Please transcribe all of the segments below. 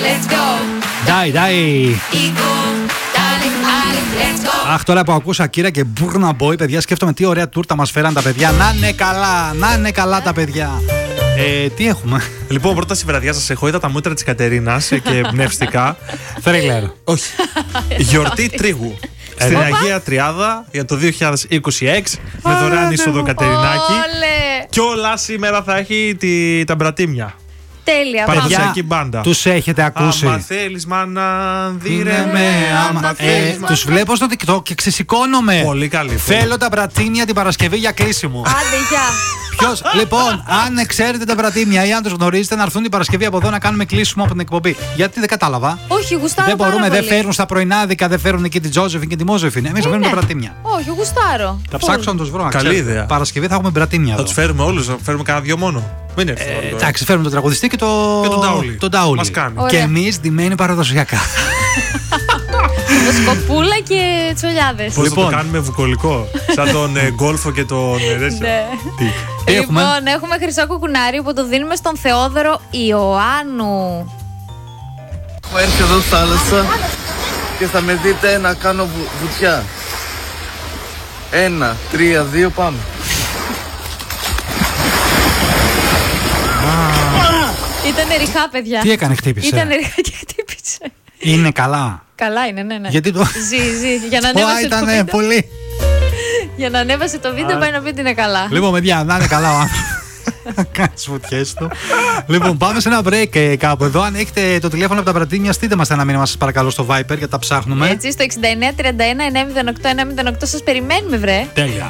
Ντάι. Αχ, τώρα που ακούσα Κύρα και Burna Boy, παιδιά, σκέφτομαι τι ωραία τούρτα μας φέραν τα παιδιά. Να είναι καλά τα παιδιά. Τι έχουμε? Λοιπόν, πρόταση βραδιά σας έχω. Είδα τα μούτρα της Κατερίνας και εμπνευστικά. Θρίλερ. Όχι. Γιορτή τρίγου. Στην Αγία Τριάδα για το 2026 με δωρεάν είσοδο Κατερινάκη. Και όλα σήμερα θα έχει τα μπρατήμια. Τέλεια, παραδοσιακή μπάντα. Τους έχετε ακούσει? Άμα θέλεις μάνα, δίρε με. Άμα θέλεις. Τους βλέπω στο TikTok και ξεσηκώνομαι. Πολύ καλή. Θέλω τα μπρατήμια την Παρασκευή για κλείσιμο. Άντε, γεια. Ποιος? Λοιπόν, αν ξέρετε τα μπρατήμια ή αν τους γνωρίζετε, να έρθουν την Παρασκευή από εδώ να κάνουμε κλείσιμο από την εκπομπή. Γιατί δεν κατάλαβα. Όχι, γουστάρω. Δεν μπορούμε, πάρα δεν φέρνουν στα πρωινάδικα, δεν φέρνουν εκεί την Τζόζεφιν και τη Μόζεφιν. Εμείς φέρνουμε τα μπρατήμια. Όχι, γουστάρω. Θα ψάξω να τους βρω. Καλή ιδέα. Παρασκευή θα έχουμε μπρατήμια. Θα τους φέρουμε όλους, θα φέρουμε κανένα δυο μόνο. Μην έρθει. Εντάξει, φέρνουμε τον τραγουδιστή και τον Ντάουλι. Μας κάνει. Και εμείς ντυμένοι παραδοσιακά. Σκοπούλα και τσολιάδες. Πώς θα το κάνουμε βουκολικό? Σαν τον Γκόλφο και τον. Ναι. Λοιπόν, έχουμε χρυσό κουκουνάρι που το δίνουμε στον Θεόδωρο Ιωάννου. Έχω έρθει εδώ στη θάλασσα και θα με δείτε να κάνω βουτιά. 1, 3, 2, πάμε. Ήτανε ριχά, παιδιά. Τι έκανε, χτύπησε? Ήτανε ριχά και χτύπησε. Είναι καλά? Καλά είναι, ναι. Γιατί το. Ζει. Για να ανέβασε το βίντεο. Πολύ. Για να ανέβασε το βίντεο, πάει να πει ότι είναι καλά. Λοιπόν, παιδιά, να είναι καλά ο άνθρωπος. Κάνει βουτιές του. Λοιπόν, πάμε σε ένα break κάπου εδώ. Αν έχετε το τηλέφωνο από τα μπρατήμια, στείλτε μας ένα μήνυμα, σας παρακαλώ, στο Viper, γιατί τα ψάχνουμε. Έτσι, στο 6931-908-108 σας περιμένουμε, βρε. Τέλεια.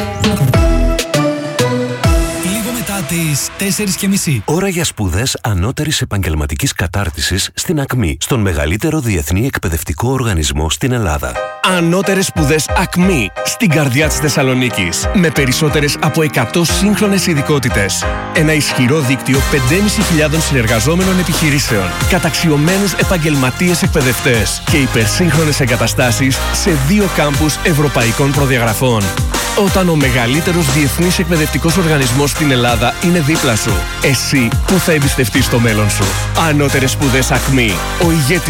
Τις 4:30. Ώρα για σπουδές ανώτερης επαγγελματικής κατάρτισης στην ΑΚΜΗ, στον μεγαλύτερο διεθνή εκπαιδευτικό οργανισμό στην Ελλάδα. Ανώτερες σπουδές ΑΚΜΗ, στην καρδιά της Θεσσαλονίκης. Με περισσότερες από 100 σύγχρονες ειδικότητες. Ένα ισχυρό δίκτυο 5.500 συνεργαζόμενων επιχειρήσεων. Καταξιωμένους επαγγελματίες εκπαιδευτές. Και υπερσύγχρονες εγκαταστάσεις σε 2 κάμπους ευρωπαϊκών προδιαγραφών. Όταν ο μεγαλύτερος διεθνής εκπαιδευτικός οργανισμός στην Ελλάδα είναι δίπλα σου, εσύ που θα εμπιστευτείς το μέλλον σου. Ανώτερες σπουδές ΑΚΜΗ, ο ηγέτης